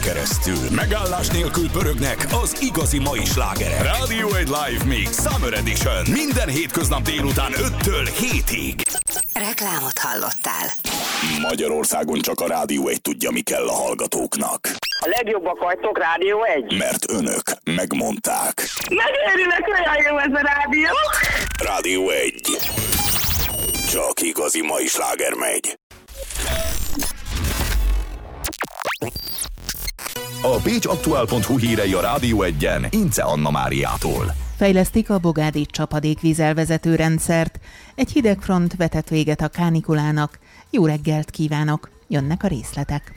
keresztül. Megállás nélkül pörögnek az igazi mai slágerek. Rádió egy Live Mix Summer Edition. Minden hétköznap délután 5-től 7-ig. Reklámot hallottál. Magyarországon csak a Rádió egy tudja, mi kell a hallgatóknak. A legjobbak vagytok, Rádió egy. Mert önök megmondták. Megérülök, olyan jó ez a rádió. Rádió egy. Csak igazi mai sláger megy. A pécsaktuál.hu hírei a Rádió egyen Ince Anna Máriától. Fejlesztik a bogádi csapadékvízelvezető rendszert. Egy hideg front vetett véget a kánikulának. Jó reggelt kívánok! Jönnek a részletek.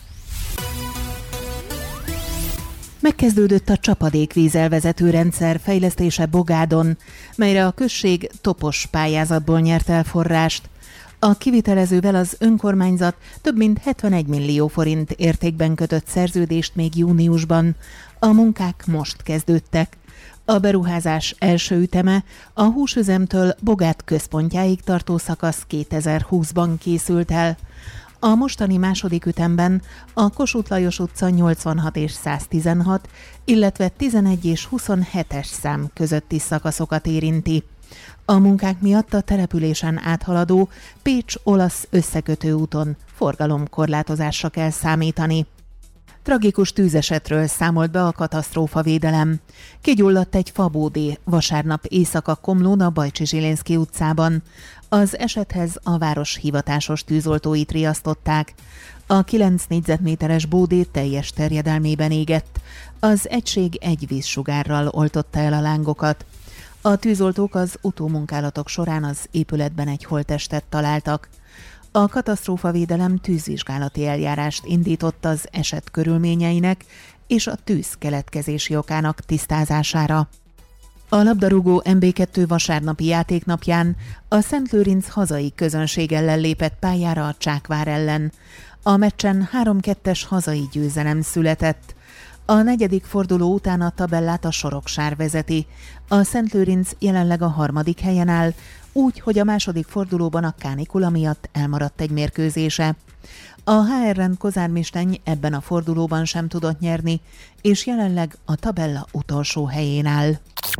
Megkezdődött a csapadékvízelvezető rendszer fejlesztése Bogádon, melyre a község topos pályázatból nyert el forrást. A kivitelezővel az önkormányzat több mint 71 millió forint értékben kötött szerződést még júniusban. A munkák most kezdődtek. A beruházás első üteme a húsüzemtől Bogád központjáig tartó szakasz 2020-ban készült el. A mostani második ütemben a Kossuth Lajos utca 86 és 116, illetve 11 és 27-es szám közötti szakaszokat érinti. A munkák miatt a településen áthaladó Pécs-Olasz összekötő úton forgalomkorlátozásra kell számítani. Tragikus tűzesetről számolt be a katasztrófavédelem. Kigyulladt egy fabódé vasárnap éjszaka Komlón a Bajcsi Zsilinszky utcában. Az esethez a város hivatásos tűzoltóit riasztották. A 9 négyzetméteres bódé teljes terjedelmében égett. Az egység egy vízsugárral oltotta el a lángokat. A tűzoltók az utómunkálatok során az épületben egy holttestet találtak. A katasztrófavédelem tűzvizsgálati eljárást indított az eset körülményeinek és a tűz keletkezési okának tisztázására. A labdarúgó MB2 vasárnapi játéknapján a Szentlőrinc hazai közönség ellen lépett pályára a Csákvár ellen. A meccsen 3-2-es hazai győzelem született. A negyedik forduló után a tabellát a Soroksár vezeti. A Szentlőrinc jelenleg a harmadik helyen áll, úgy, hogy a második fordulóban a kánikula miatt elmaradt egy mérkőzése. A HRN Kozármisteny ebben a fordulóban sem tudott nyerni, és jelenleg a tabella utolsó helyén áll.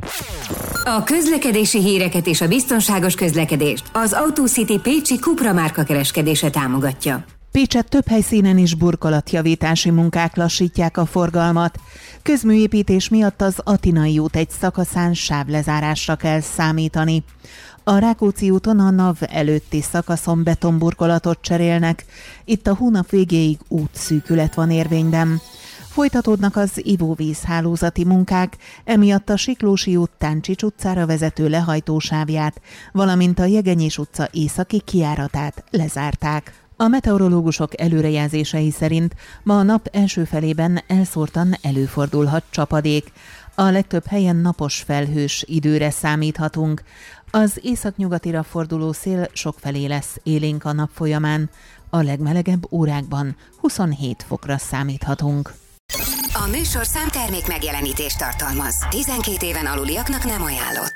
A közlekedési híreket és a biztonságos közlekedést az AutoCity pécsi Cupra márka kereskedése támogatja. Pécset több helyszínen is burkolatjavítási munkák lassítják a forgalmat. Közműépítés miatt az Atinai út egy szakaszán sávlezárásra kell számítani. A Rákóczi úton a NAV előtti szakaszon betonburkolatot cserélnek. Itt a hónap végéig útszűkület van érvényben. Folytatódnak az ivóvíz hálózati munkák, emiatt a Siklósi út Táncsics utcára vezető lehajtósávját, valamint a Jegenyés utca északi kijáratát lezárták. A meteorológusok előrejelzései szerint ma a nap első felében elszórtan előfordulhat csapadék. A legtöbb helyen napos felhős időre számíthatunk. Az északnyugatira forduló szél sokfelé lesz élénk a nap folyamán. A legmelegebb órákban 27 fokra számíthatunk. A műsorszám termék megjelenítést tartalmaz. 12 éven aluliaknak nem ajánlott.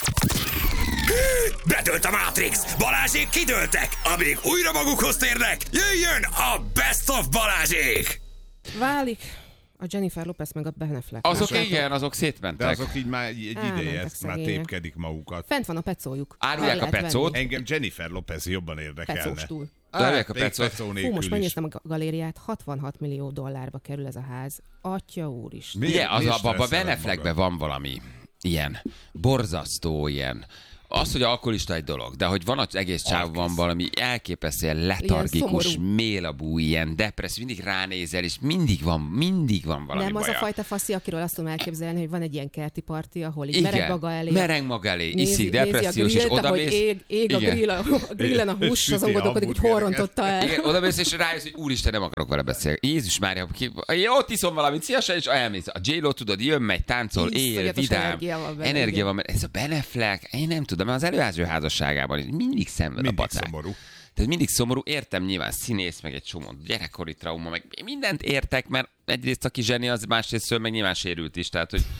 Bedőlt a Matrix! Balázsék kidőltek! Amíg újra magukhoz térnek, jöjjön a Best of Balázsék! Válik a Jennifer Lopez meg a Ben Affleck. Azok igen, azok szétmentek. De azok így már egy ideje, ezt már tépkedik magukat. Fent van a pecójuk. Árulják a pecót. Engem Jennifer Lopez jobban érdekelne. Pecós túl. Árulják a pecót. Fú, most megnéztem a galériát, 66 millió dollárba kerül ez a ház. Atya úristen. Igen, a Ben Affleckben van valami ilyen borzasztó ilyen. Az, hogy alkoholista egy dolog, de hogy van az egész csávban valami elképesztően letargikus, mélabú, ilyen depresszió, mindig ránézel, és mindig van valami Nem baja. az a fajta faszi, akiről azt tudom elképzelni, hogy van egy ilyen kerti parti, ahol így mereng maga elé. Iszik, depressziós, és odamész. Ég a grillen a hús, azon gondolkodik, hogy hol rontotta el. Igen, odamész, és rájössz, hogy úristen, nem akarok vele beszélni. Jézus Mária, ott iszom valamit, szívesen, és elmész. A J-Lo, tudod, jön, megy, táncol, él, vidám. Energia van, ez a Ben Affleck, én nem tudom, mert az előző házasságában mindig szenved a pacák. Szomorú. Tehát mindig szomorú, értem, nyilván színész, meg egy csomó gyerekkori trauma, meg mindent értek, mert egyrészt aki zseni, az másrészt meg nyilván sérült is, tehát hogy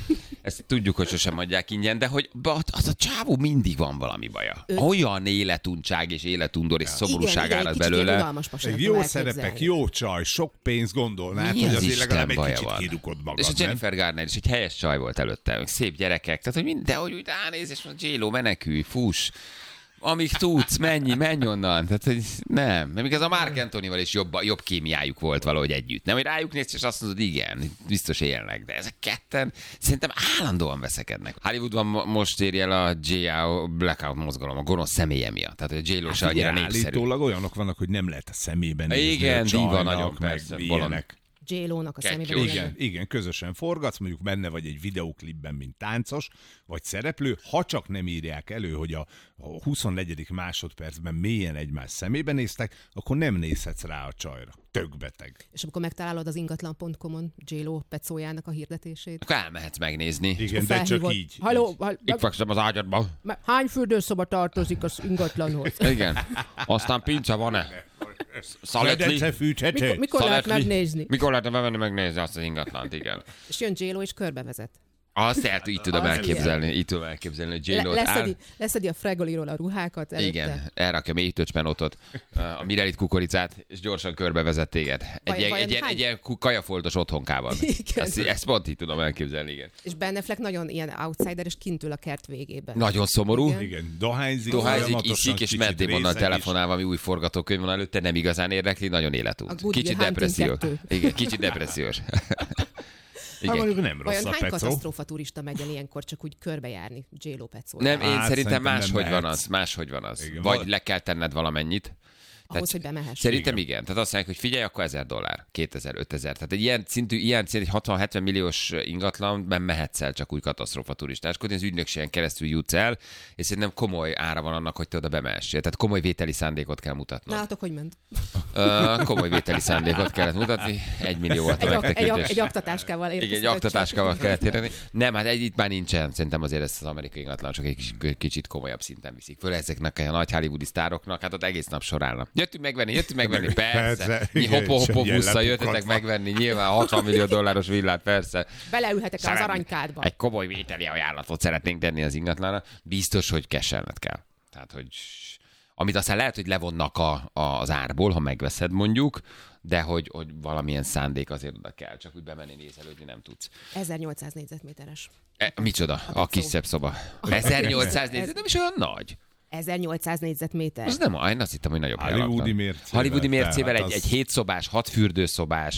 Ezt tudjuk, hogy sosem adják ingyen, de hogy az a csávó mindig van valami baja. Olyan életuntság és életundor és szomorúság árad belőle. Jó szerepek, jó csaj, sok pénz gondolnád, hogy azért legalább egy kicsit kirukod magad. És a Jennifer Garner is egy helyes csaj volt előtte, szép gyerekek, tehát hogy de hogy úgy ránéz, és mondja, J-Lo, menekülj, fuss. Amíg tudsz, menj onnan. Tehát, hogy nem. Még ez a Mark Anthonyval is jobb kémiájuk volt valahogy együtt. Nem, hogy rájuk nézsz, és azt mondod, igen, biztos élnek. De ezek ketten szerintem állandóan veszekednek. Hollywoodban most éri el a J.A. Blackout mozgalom, a gonosz személye miatt. Tehát, hogy J-Lo se annyira népszerű. Állítólag olyanok vannak, hogy nem lehet a szemében nézni. Igen, diva nagyon meg persze. ilyenek. J-Lo-nak a szemében. Igen, közösen forgatsz, mondjuk benne vagy egy videóklipben, mint táncos, vagy szereplő, ha csak nem írják elő, hogy a 24. másodpercben mélyen egymás szemébe néztek, akkor nem nézhetsz rá a csajra. Tök beteg. És amikor megtalálod az ingatlan.com-on J-Lo pecójának a hirdetését, akkor elmehetsz megnézni. Igen, de csak így. Halló, itt fekszem az ágyadban. Hány fürdőszoba tartozik az ingatlanhoz? Igen. Aztán pince van-e? Szaletli. Mikor lehet megnézni? Mikor lehet megnézni azt az ingatlant, igen. És jön J-Lo és körbevezet. Azt így tudom elképzelni, hogy J-Lo-t leszedi a fregoliról a ruhákat előtte. Igen, elrakja mély töcspenótot, a Mirelit kukoricát, és gyorsan körbevezet téged. Egy ilyen kajafoltos otthonkában. Ezt pont így tudom elképzelni, igen. És Ben Affleck nagyon ilyen outsider, és kint ül a kert végében. Nagyon szomorú. Igen, dohányzik, iszik, és Matt Damonnal telefonálva, ami új forgatókönyv van előtte, nem igazán érdekli, nagyon életút. Kicsit depressziós. Igen, kicsit depressziós. Igen. Nem rossz olyan a hány pecó. katasztrófa turista megy el ilyenkor csak úgy körbejárni J-Lo pecóját? Nem, én szerintem máshogy van az. Igen, vagy le kell tenned valamennyit. Ahhoz, hogy bemehess. Szerintem igen. Tehát azt mondják, hogy figyelj, akkor $1000, 2000, 5000. Tehát egy ilyen szintű, egy 60-70 milliós ingatlanban mehetsz el csak úgy katasztrófa turistáskodni, az ügynökségen keresztül jutsz el, és szerintem komoly ára van annak, hogy te oda bemehessél. Tehát komoly vételi szándékot kell mutatnod. Látok, hogy ment. Komoly vételi szándékot kellett mutatni. 1 millió volt a megtekintés. Egy aktatáskával érkezik. Igen, egy aktatáskával kellett érni. Nem, hát itt már nincsen. Szerintem azért ezt az amerikai ingatlan csak egy kicsit komolyabb szinten viszik föl ezeknek a nagy hollywoodi sztároknak, hát ott egész nap sorálnak. Jöttünk megvenni, persze. Mi hopo busszal jöttetek megvenni, nyilván $60 millió villát, persze. Beleülhetek az aranykádba. Egy komoly vételi ajánlatot szeretnénk tenni az ingatlanra. Biztos, hogy keselned kell. Tehát, hogy amit aztán lehet, hogy levonnak az árból, ha megveszed mondjuk, de hogy valamilyen szándék azért oda kell, csak úgy bemenni nézelődni nem tudsz. 1800 négyzetméteres. Micsoda? A kis szebb szoba. 1800 négyzet, nem is olyan nagy. 1800 négyzetméter. Az nem, én azt hittem, hogy nagyobb Hollywoodi mércével egy 7 szobás, 6 fürdőszobás,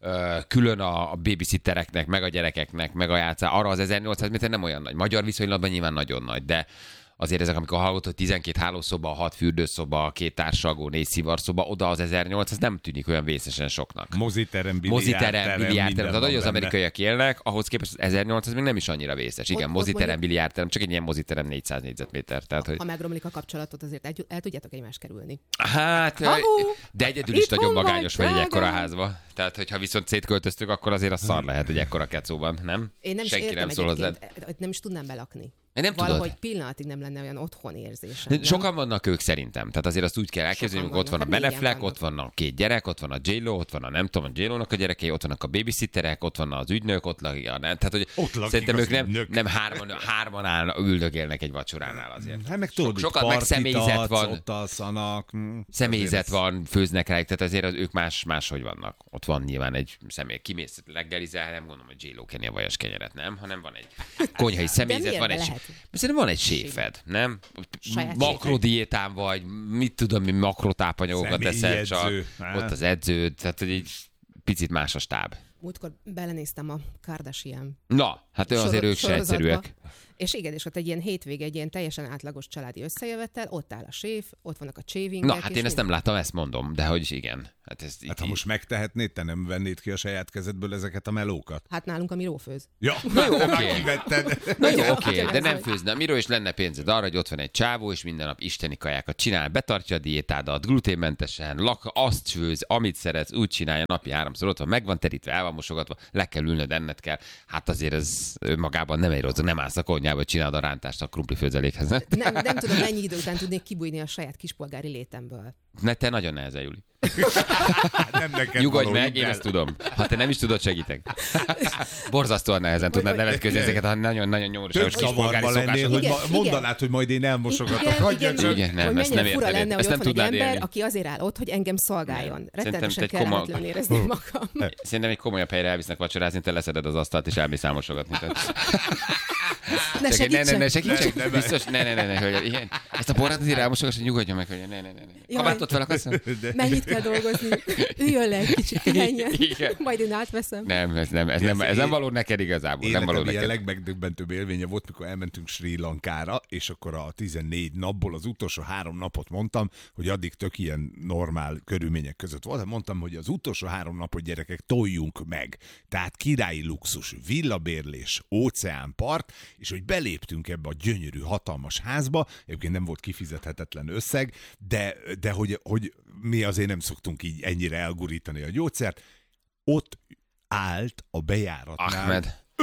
külön a babysittereknek, meg a gyerekeknek, meg a játszá. Arra az 1800 méter nem olyan nagy. Magyar viszonylatban nyilván nagyon nagy, de azért ezek, amikor hallott, hogy 12 hálószoba, 6 fürdőszoba, 2 társalgó, 4 szivarszoba, oda az 1800 nem tűnik olyan vészesen soknak. Moziterem, biliárdterem. Tehát, hogy az amerikaiak élnek, ahhoz képest az 1800 még nem is annyira vészes. Igen, moziterem, biliárdterem, csak egy ilyen moziterem 400 négyzetméter. Tehát, ha megromlik a kapcsolatot, azért el tudjátok egymást kerülni. Hát, de egyedül is nagyon magányos vagy egy ekkora házba. Tehát, hogyha viszont szétköltöztük, akkor azért a szar lehet egy ekkora kecóban, nem? Én nem Senki is értem nem szól hozzád. Nem is tudnám belakni. Nem valahogy tudod. Pillanatig nem lenne olyan otthon érzésem. Sokan vannak ők szerintem. Tehát azért azt úgy kell elképzelni, hogy ott van a Ben Affleck, ott van a 2 gyerek, ott van a J-Lo, ott van a nem tudom, a J-Lo-nak a gyerekei, ott vannak a babysitterek, ott van az ügynök, ott lakik. Tehát, hogy szerintem ők nem hárman üldögélnek egy vacsoránál azért. Hát meg tudod, sokat meg személyzet van. Ott alszanak. Személyzet van, főznek rájuk, tehát azért ők máshogy vannak. Ott van nyilván egy személy. Kimész reggelizel, nem gondolom, hogy J-Lo kenni a vajas kenyeret, nem, hanem van egy konyhai személyzet, szerintem van egy séfed, nem? Makrodiétán vagy, mit tudom, mi makrotápanyagokat eszel, csak ott az edződ, tehát hogy egy picit más a stáb. Múltkor belenéztem a Kardashian. Na, hát azért ők se egyszerűek. És igen, és ott egy ilyen hétvége, egy ilyen teljesen átlagos családi összejövetel, ott áll a séf, ott vannak a chavingek. Na, hát én ezt nem láttam, ezt mondom, de hogy igen. Hát ha most megtehetnéd, te nem vennéd ki a saját kezedből ezeket a melókat? Hát nálunk a Miró főz. Ja, na jó, oké. De nem főzne. Miró is lenne pénzed arra, hogy ott van egy csávó, és minden nap isteni kajákat csinál, betartja a diétádat, gluténmentesen, azt főz, amit szeretsz, úgy csinálja napi 3-szor, ott van, meg van terítve, el van mosogatva, le kell ülnöd, enned kell. Hát azért ez önmagában nem egy rossz, nem állsz a konyhába, hogy csinálod a rántást a krumplifőzelékhez. Nem tudom, mennyi idő után tudnék kibújni a saját kispolgári létemből. Ne, te nagyon nehezen, Juli. Nem neked Nyugodj meg, én ezt tudom. Ha te nem is tudod, segítek. Borzasztóan nehezen tudnád nevetközni ezeket a nagyon-nagyon nyomorúságos kis polgári szokásokat. Hogy mondanád, hogy majd én elmosogatok. Igen, nem, ezt nem érted. Lenne, ezt nem tudnád egy ember, élni. aki azért áll ott, hogy engem szolgáljon. Rettenetesen Szerintem kellemetlenül érezném magam. Szerintem egy komolyabb helyre elvisznek vacsorázni, te leszeded az asztalt, és elmész elmosogatni. Ne segítsek. Ne, biztos, ne, hölgyem. Igen. Ezt a borrát azért elmosogass, hogy nyugodjon meg, hogy ne. Kabátot fel akarsz? Mennyit kell dolgozni? Üljön le egy kicsit, pihenjen. Majd én átveszem. Ez nem való neked igazából. Nem való neked. Ilyen legmegdöbbentőbb élménye volt, mikor elmentünk Sri Lankára, és akkor a 14 napból az utolsó 3 napot mondtam, hogy addig tök ilyen normál körülmények között volt. Mondtam, hogy az utolsó 3 napot, gyerekek, toljunk meg. Tehát királyi luxus, villabérlés, óceánpart, és hogy beléptünk ebbe a gyönyörű, hatalmas házba, egyébként nem volt kifizethetetlen összeg, de hogy mi azért nem szoktunk így ennyire elgurítani a gyógyszert. Ott állt a bejáratnál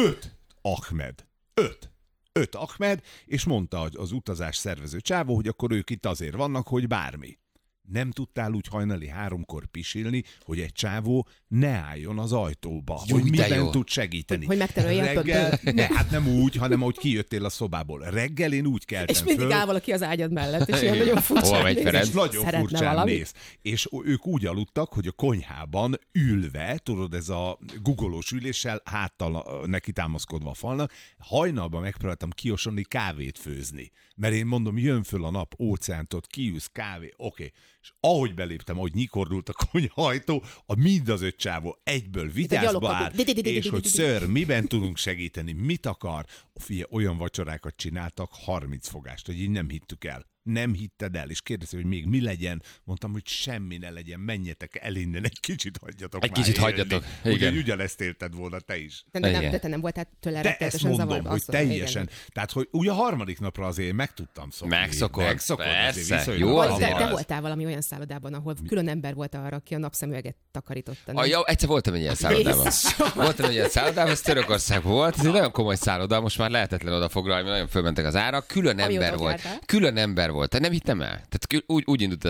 5 Ahmed, és mondta az utazás szervező csávó, hogy akkor ők itt azért vannak, hogy bármi. Nem tudtál úgy hajnali 3-kor pisilni, hogy egy csávó ne álljon az ajtóba, hogy miben tud segíteni. Hogy megterülje reggel, hát nem úgy, hanem ahogy kijöttél a szobából. Reggel én úgy keltem és mindig áll valaki az ágyad mellett, és ilyen nagyon furcsán néz. És nagyon furcsán néz. És ők úgy aludtak, hogy a konyhában ülve, tudod, ez a guggolós üléssel, háttal neki támaszkodva a falnak, hajnalban megpróbáltam kiosonni kávét főzni. Mert én mondom, jön föl a nap, óceántot, kiűz, kávé, oké. És ahogy beléptem, ahogy nyikordult a konyhajtó, mind az 5 csávó egyből vigyázba áll, és hogy ször, miben tudunk segíteni, mit akar. Figyelj, olyan vacsorákat csináltak, 30 fogást, hogy így nem hittük el. Nem hitted el, és kérdezi, hogy még mi legyen. Mondtam, hogy semmi ne legyen, menjetek el innen, egy kicsit hagyjatok. Egy kicsit hagyjatok. Igen. Ugyanezt élted volna te is. De te nem voltál tőle rettenetesen zavarba. De ezt mondom, hogy teljesen. Tehát, hogy ugye a 3. napra azért meg tudtam szokni. Megszokod, persze. Jó, de voltál valami olyan szállodában, ahol külön ember volt arra, aki a napszemüveget takarította. Jó, egyszer voltam egy ilyen szállodában. Ez Törökország volt. Ez egy nagyon komoly szálloda, most már lehetetlen odafoglalni, nagyon fölmentek az árak. Külön ember volt. Nem hittem el. Tehát úgy indult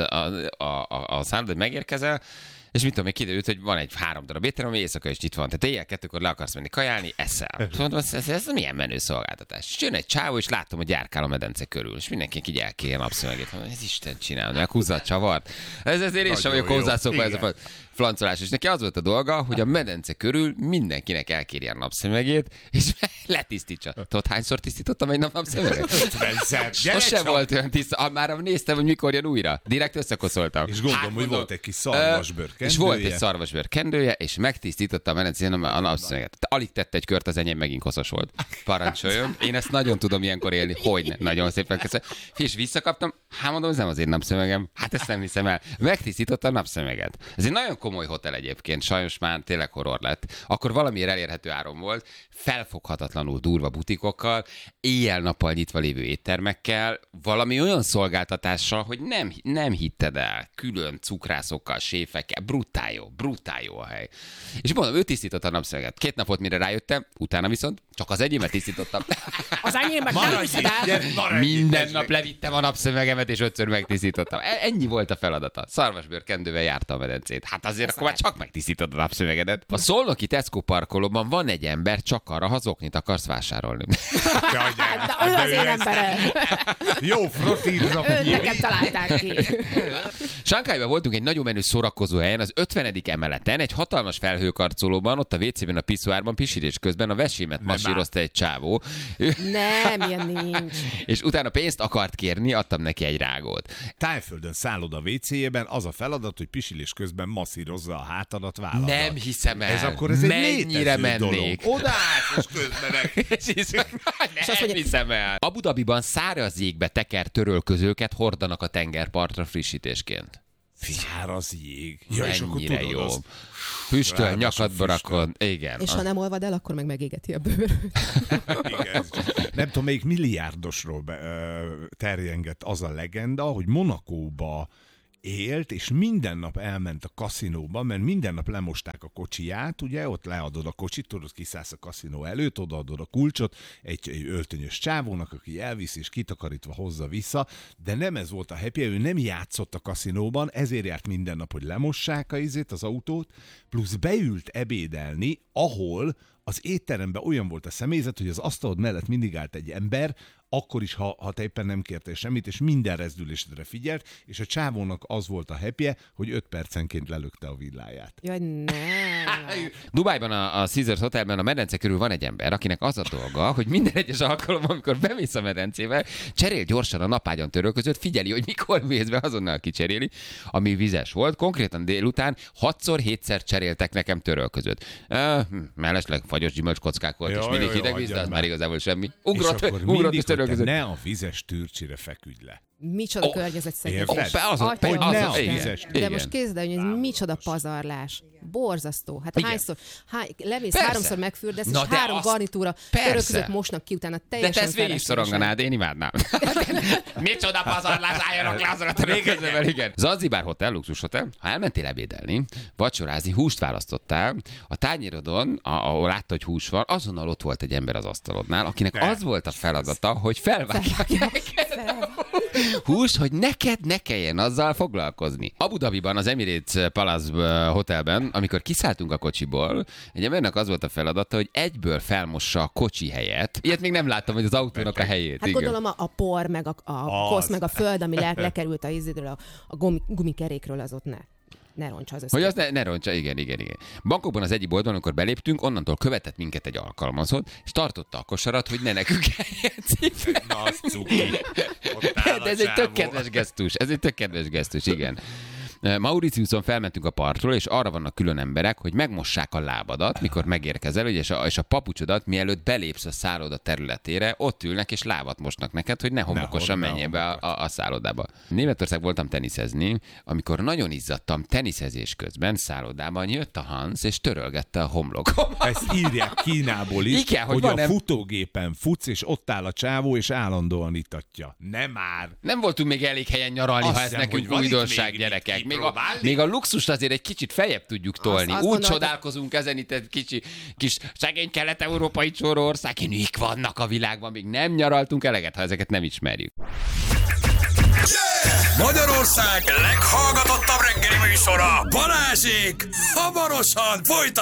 a szálloda, hogy megérkezel, és mit tudom, még kiderült, hogy van egy 3 darab étterem, ami éjszaka is itt van. Tehát éjjel 2-kor le akarsz menni kajálni, eszel. Mondom, ez milyen menő szolgáltatás. És jön egy csávó, és látom, hogy járkál a medence körül. És mindenki így elkéri a napszemegét. Ez Isten csinál, meg húzza a csavart. Ez én sem vagyok hozzászokva ez a flancolás. És neki az volt a dolga, hogy a medence körül mindenkinek elkéri a napszemegét, és letisztítsa. Tudod, hányszor tisztítottam egy napszemüveget? 50-szer. Sose volt olyan tiszta. Már néztem, hogy mikor jön újra. Direkt összekoszoltam. És gondolom, hogy volt egy kis szarvasbőr kendője. És volt egy szarvasbőr kendője, és megtisztította a medencén a napszemüveget. Alig tett egy kört, az enyém megint koszos volt. Parancsoljon. Én ezt nagyon tudom ilyenkor élni. Hogyne. Nagyon szépen köszönöm. És visszakaptam. Hát mondom, ez nem az én napszemüvegem. Hát ezt nem hiszem el. Megtisztította a napszemüveget. Ez egy nagyon komoly hotel egyébként, sajnos már tényleg horror lett. Akkor valamiért elérhető áron volt, felfoghatatlanul durva butikokkal, éjjel-nappal nyitva lévő éttermekkel, valami olyan szolgáltatással, hogy nem hitted el, külön cukrászokkal, séfekkel, brutál jó a hely. És mondom, ő tisztította a napszemüveget. 2 nap volt, mire rájöttem, utána viszont csak az enyémet tisztítottam. Az enyémet nem viszed el! Minden nap levittem a napszemüvegemet, és 5-ször megtisztítottam. Ennyi volt a feladata. Szarvasbőr kendővel járta a medencét. Hát azért akkor már csak megtisztítod a napszemüvegedet. A szolnoki Tesco parkolóban van egy ember, csak arra, ha zoknit akarsz vásárolni. De ő az én emberem. Jó frottízom. Őt nekem találták ki. Sankályban voltunk egy nagyon menő szórakozó helyen, az 50. emeleten, egy hatalmas felhőkarcolóban, ott a WC-ben, a piszoárban, pisilés közben a vesémet masírozta egy csávó. Nem, ilyen nincs. És utána pénzt akart kérni, adtam neki egy rágót. Tájföldön szállod a WC-jében, az a feladat, hogy pisilés közben masszírozza a hátadat, válladat. Nem hiszem el. Ez akkor ez mennyire egy mennék. Odaállsz, és közben Nem hiszem el. Abu Dhabiban száraz jégbe tekert törölközőket hordanak a tengerpartra frissítésként. Száraz jég. Ja, és akkor mennyire tudod, jó. az... Füstöl, nyakadba rakod. Igen. És ha nem olvad el, akkor meg megégeti a bőr. Igen. Nem tudom, melyik milliárdosról terjengett az a legenda, hogy Monacóba élt, és minden nap elment a kaszinóba, mert minden nap lemosták a kocsiját, ugye, ott leadod a kocsit, tudod, kiszállsz a kaszinó előtt, odaadod a kulcsot egy öltönyös csávónak, aki elvisz és kitakarítva hozza vissza, de nem ez volt a happy, ő nem játszott a kaszinóban, ezért járt minden nap, hogy lemossák az autót, plusz beült ebédelni, ahol az étteremben olyan volt a személyzet, hogy az asztalod mellett mindig állt egy ember, akkor is, ha te éppen nem kértél semmit, és minden rezdülésedre figyelt, és a csávónak az volt a happy-je, hogy 5 percenként lelökte a villáját. Jaj, nem. Dubájban a Caesars Hotelben a medence körül van egy ember, akinek az a dolga, hogy minden egyes alkalommal, amikor bemész a medencébe, cserél gyorsan a napágyon törölközött, figyeli, hogy mikor mész be, azonnal kicseréli, ami vizes volt. Konkrétan délután 6-7-szer cseréltek nekem törölközött. Mellesleg fagyos gyümölcskockák volt, és mindig hideg víz, de az már igazából semmi. Ugrott és törölközött. Ne a vizes tűrcsire feküdj le. Micsoda környezetszennyezés. Hogy ne a vizes. De most képzeld el, hogy ez micsoda pazarlás. Borzasztó. Hát hányszor, lemész, 3-szor megfürdesz, és 3 garnitúra törölközött mosnak ki, utána teljesen de te ezt végig szoronganád, én imádnám. Micsoda pazarlás, álljanak le azon a törölközővel, igen. Zanzibár hotel, luxushotel, ha elmentél ebédelni, vacsorázni, húst választottál, a tányérodon, ahol látta, hogy hús van, azonnal ott volt egy ember az asztalodnál, akinek az volt a feladata, hogy felvágja húst, hogy neked ne kelljen azzal foglalkozni. Abu Dhabiban, az Emirates Palace Hotelben, amikor kiszálltunk a kocsiból, egy embernek az volt a feladata, hogy egyből felmossa a kocsi helyet. Ilyet még nem láttam, hogy az autónak a helyét. Hát gondolom a por, meg a kosz, meg a föld, ami lekerült a ízidről, a gumikerékről, az ott ne roncsa az összes. Hogy az ne roncsa, igen. Bangkokban az egyik boltban, amikor beléptünk, onnantól követett minket egy alkalmazott, és tartotta a kosarat, hogy ne nekünk eljegyzik. Na, az cuki. De ez egy tök kedves gesztus, igen. Mauritiuson felmentünk a partról, és arra vannak külön emberek, hogy megmossák a lábadat, mikor megérkezel, és a papucsodat, mielőtt belépsz a szálloda területére, ott ülnek és lábat mosnak neked, hogy ne homokosan menjél be a szállodába. Németország voltam teniszezni, amikor nagyon izzadtam teniszezés közben szállodában, jött a Hans, és törölgette a homlokom. Ezt írják Kínából is, igen, hogy a futógépen futsz, és ott áll a csávó, és állandóan itatja. Nem már! Nem voltunk még elég helyen nyaralni, ha ez nekünk újdonság, gyerekek. Még a luxust azért egy kicsit feljebb tudjuk tolni. Úgy csodálkozunk ezen itt egy kis szegény kelet-európai csóró országok vannak a világban, még nem nyaraltunk eleget, ha ezeket nem ismerjük. Magyarország leghallgatottabb reggeli műsora, Balázsék, hamarosan folytatjuk.